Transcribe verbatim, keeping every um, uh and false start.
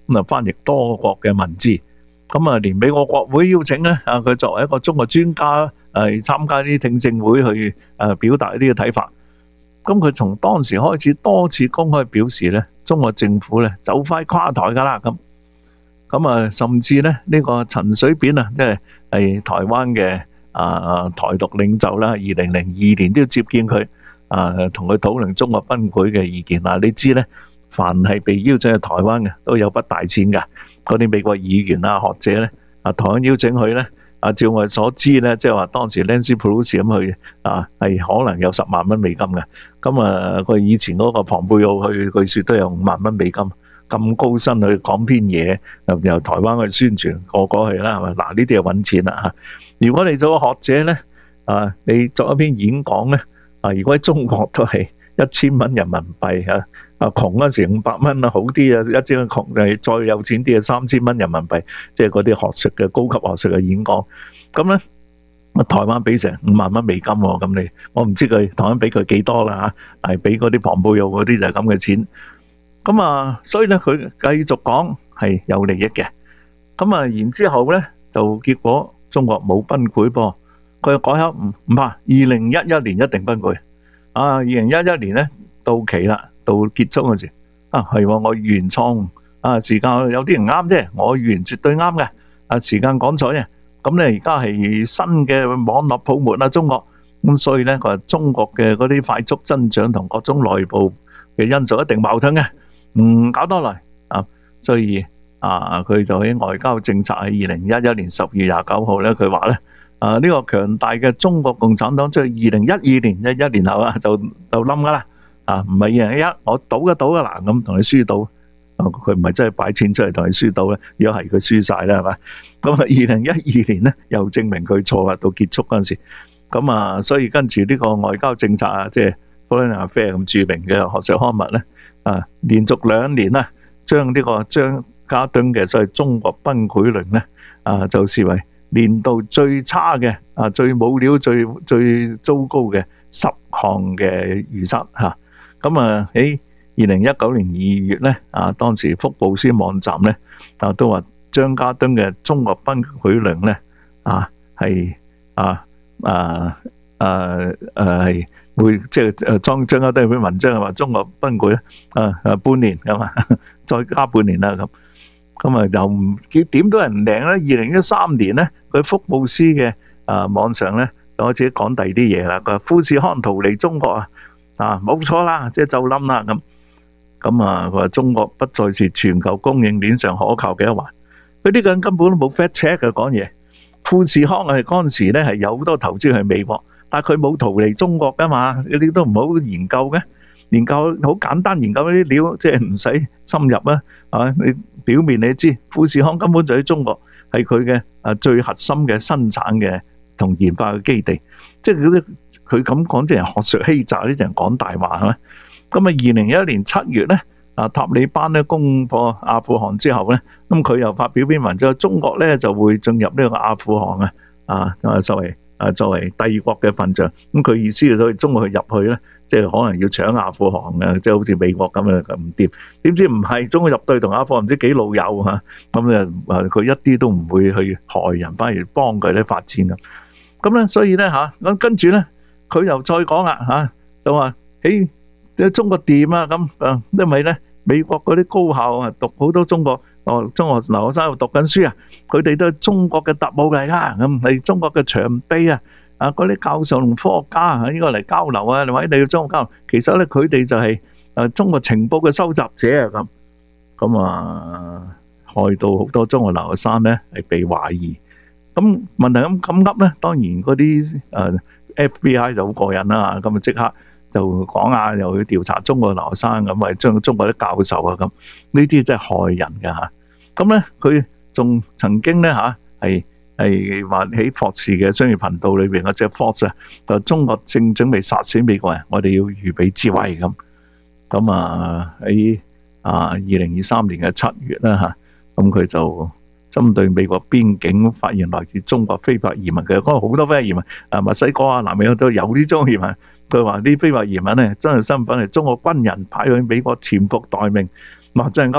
咁啊翻譯多國嘅文字。咁啊，連美國國會邀請咧，啊佢作為一個中國專家，誒參加啲聽證會去誒表達呢個睇法。咁佢從當時開始多次公開表示咧，中國政府咧就快垮台㗎啦咁。咁啊，甚至咧呢個陳水扁啊，即係係台灣嘅啊台獨領袖啦，二零零二年都要接見佢啊，同佢討論中國崩潰嘅意見啊。你知咧，凡係被邀請去台灣嘅都有筆大錢㗎。嗰啲美國議員啊、學者咧啊，台灣邀請佢咧啊，照我所知咧，即係話當時 Nancy Pelosi 咁去啊，係可能有十萬蚊美金嘅。咁啊，佢以前嗰個龐貝奧去據説都有五萬蚊美金。咁高薪去講篇嘢，由由台灣去宣傳，個個去啦，係咪？嗱，呢啲係揾錢啦嚇。如果你做個學者咧，啊，你作一篇演講咧，啊，如果喺中國都係一千蚊人民幣嚇，啊窮嗰時五百蚊啊，好啲啊，一千窮誒再有錢啲啊，三千蚊人民幣，即係嗰啲學術嘅高級學術嘅演講。咁咧，台灣俾成五萬蚊美金喎，咁你我唔知佢台灣俾佢幾多啦嚇，但係俾嗰啲龐貝奧嗰啲就係咁嘅錢。咁啊，所以咧佢繼續講係有利益嘅。咁啊，然之後咧就結果中國冇崩潰噃，佢又改口唔唔怕，二零一一年一定崩潰。啊，二零一一年咧到期啦，到結束嗰時啊係喎，我原創啊時間有啲人啱啫，我預言絕對啱嘅。啊時間講錯啫。咁咧而家係新嘅網絡泡沫啊，中國咁，所以咧佢話中國嘅嗰啲快速增長同各種內部嘅因素一定矛盾嘅。唔搞多嚟啊，所以啊，佢就喺外交政策喺二零一一年十月廿九號咧，佢話咧啊，呢個強大嘅中國共產黨，即係二零一二年一一年後啊，就就冧噶啦啊，唔係二零一一，我賭得到噶啦，咁同你輸到，佢唔係真係擺錢出嚟同你輸到咧，如果係佢輸晒啦，係嘛？咁啊，二零一二年咧又證明佢錯啊，到結束嗰陣時，咁啊，所以跟住呢個外交政策啊，即係 Foreign Affairs 咁著名嘅學術刊物咧。啊！連續兩年啦，將呢個張家敦嘅所謂中國崩潰論咧，啊，就視為年度最差嘅啊、最冇料、最最糟糕嘅十項嘅預測嚇。咁啊喺二零一九年二月咧，啊當時福布斯網站咧啊都話張家敦嘅中國崩潰論咧啊係啊啊啊誒係。會即係誒張張家敦篇文章係話中國崩潰咧，啊啊半年咁啊，再加半年啦咁，咁啊又唔點點都係唔靚咧。二零一三年咧，佢福布斯嘅啊網上咧就開始講第二啲嘢啦。佢話富士康逃離中國啊，啊冇錯啦，即係就冧啦咁。咁啊，佢話中國不再是全球供應鏈上可靠嘅一環。佢呢個人根本都冇 fact check 嘅講嘢。富士康係嗰陣時咧係有好多投資去美國。但係佢冇逃離中國㗎嘛？你都唔好研究嘅，研究好簡單，研究啲料即係唔使深入啊！啊，你表面你知富士康根本就喺中國，係佢嘅啊最核心嘅生產嘅同研發嘅基地。即係嗰啲佢咁講，啲人學術欺詐，啲人講大話係咪？咁啊，二零一一年七月咧，啊塔利班咧攻破阿富汗之後咧，咁佢又發表篇文章，中國咧就會進入呢個阿富汗啊啊作為。啊，作為帝國嘅份上，咁佢意思就所以中國去入去咧，即係可能要搶阿富汗嘅，即係好似美國咁樣唔掂。點知唔係，中國入對同阿富汗唔知幾老友嚇，咁咧啊佢一啲都唔會去害人，反而幫佢咧發展咁。咁咧所以咧嚇，咁跟住咧佢又再講啦嚇，就話誒即係中國掂啊咁啊，因為咧美國嗰啲高校啊讀好多中國。哦，中學留學生喺度讀緊書啊，佢哋都係中國嘅特務嚟㗎，咁係中國嘅長臂啊！啊，嗰啲教授同科學家啊，應該嚟交流啊，或者你要中國交流，其實咧佢哋就係誒中國情報嘅收集者啊，咁咁啊，害到好多中學留學生咧係被懷疑。咁問題咁咁噏咧，當然嗰啲誒 F B I 就好過癮啦，咁啊即刻。就講啊，又去調查中國留學生咁，咪將中國啲教授啊咁，呢啲真係害人㗎嚇。咁咧，佢仲曾經咧嚇係係話喺霍士嘅商業頻道裏邊嗰隻 Fox 啊，就中國正準備殺死美國人，我哋要預備智慧咁。咁啊喺啊二零二三年嘅七月啦嚇，咁佢就針對美國邊境發現來自中國非法移民嘅，嗰個好多非法移民啊，墨西哥啊、南美都有啲中國移民。佢話啲非法移民咧，真係身份係中國軍人派去美國潛伏待命，哇！真係